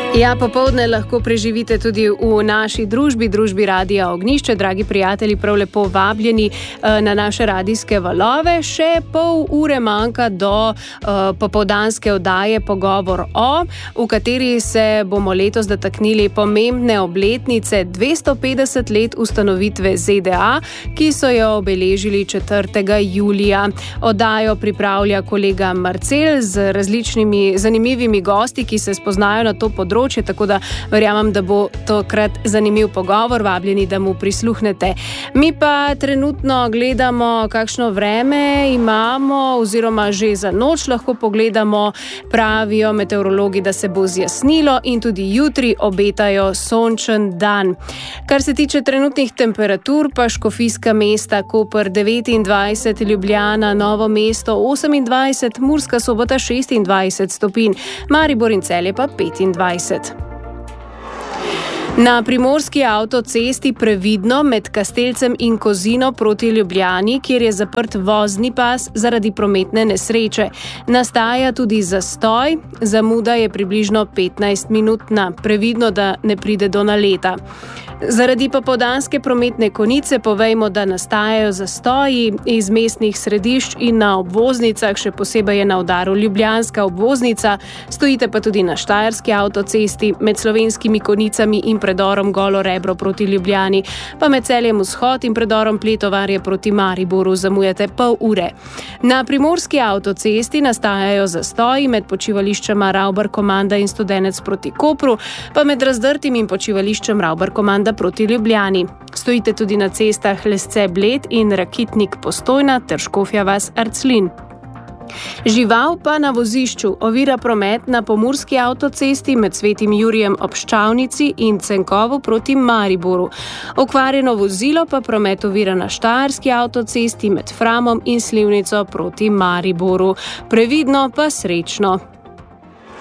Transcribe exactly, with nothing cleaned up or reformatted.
Ja, popoldne lahko preživite tudi v naši družbi, družbi Radia Ognjišče. Dragi prijatelji, prav lepo vabljeni na naše radijske valove. Še pol ure manjka do uh, popoldanske oddaje Pogovor o, v kateri se bomo letos dotaknili pomembne obletnice dvesto petdeset let ustanovitve Z D A, ki so jo obeležili četrtega julija. Oddajo pripravlja kolega Marcel z različnimi zanimivimi gosti, ki se spoznajo na to področje. Tako da verjamem, da bo tokrat zanimiv pogovor, vabljeni, da mu prisluhnete. Mi pa trenutno gledamo, kakšno vreme imamo, oziroma že za noč lahko pogledamo. Pravijo meteorologi, da se bo zjasnilo in tudi jutri obetajo sončen dan. Kar se tiče trenutnih temperatur, pa Škofijska mesta, Koper devetindvajset, Ljubljana, Novo mesto osemindvajset, Murska Sobota šestindvajset stopinj, Maribor in Celje pa petindvajset. Na primorski avtocesti previdno med Kastelcem in Kozino proti Ljubljani, kjer je zaprt vozni pas zaradi prometne nesreče. Nastaja tudi zastoj, zamuda je približno petnajst minutna. Previdno, da ne pride do naleta. Zaradi popoldanske prometne konice povejmo, da nastajajo zastoji iz mestnih središč in na obvoznicah, še posebej je na udaru ljubljanska obvoznica, stojite pa tudi na Štajerski avtocesti med slovenskimi konicami in predorom Golo Rebro proti Ljubljani, pa med Celjem vzhod in predorom Pletovarje proti Mariboru zamujate pol ure. Na primorski avtocesti nastajajo zastoji med počivališčema Ravbar Komanda in Studenec proti Kopru, pa med Razdrtim in počivališčem Ravbar Komanda proti Ljubljani. Stojite tudi na cestah Lesce Bled in Rakitnik Postojna ter Škofja vas Arclin. Žival pa na vozišču ovira promet na pomurski avtocesti med Svetim Jurijem ob Ščavnici in Cenkovu proti Mariboru. Okvarjeno vozilo pa promet ovira na Štajerski avtocesti med Framom in Slivnico proti Mariboru. Previdno pa srečno.